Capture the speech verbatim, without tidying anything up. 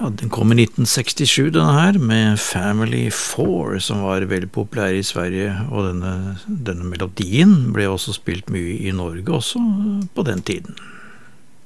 Ja, den kom i nitten sekstisju, denne her, med Family Four, som var veldig populær i Sverige, og denne, denne melodien ble også spilt mye i Norge også på den tiden.